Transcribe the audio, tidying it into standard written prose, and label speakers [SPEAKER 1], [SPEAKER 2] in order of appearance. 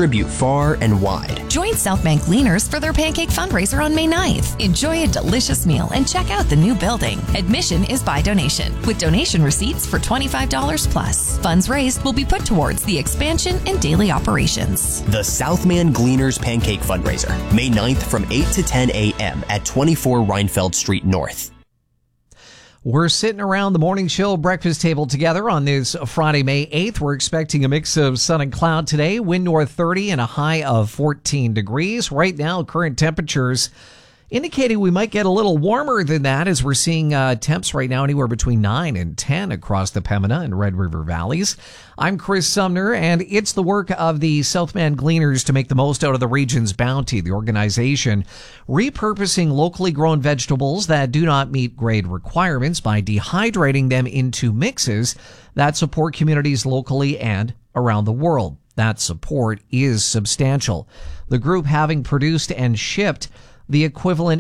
[SPEAKER 1] distribute far and wide.
[SPEAKER 2] Join Southman Gleaners for their pancake fundraiser on May 9th. Enjoy a delicious meal and check out the new building. Admission is by donation, with donation receipts for $25 plus. Funds raised will be put towards the expansion and daily operations.
[SPEAKER 1] The Southman Gleaners Pancake Fundraiser, May 9th from 8 to 10 a.m. at 24 Reinfeld Street North.
[SPEAKER 3] We're sitting around the morning chill breakfast table together on this Friday, May 8th. We're expecting a mix of sun and cloud today, wind north 30 and a high of 14 degrees. Right now, current temperatures indicating we might get a little warmer than that, as we're seeing temps right now anywhere between 9 and 10 across the Pembina and Red River valleys. I'm Chris Sumner, and it's the work of the Southman Gleaners to make the most out of the region's bounty. The organization repurposing locally grown vegetables that do not meet grade requirements by dehydrating them into mixes that support communities locally and around the world. That support is substantial. The group having produced and shipped the equivalent